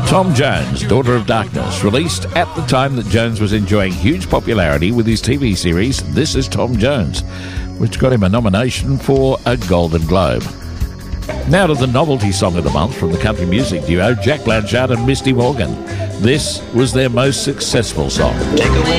Tom Jones, Daughter of Darkness, released at the time that Jones was enjoying huge popularity with his TV series This Is Tom Jones, which got him a nomination for a Golden Globe. Now to the novelty song of the month from the country music duo Jack Blanchard and Misty Morgan. This was their most successful song.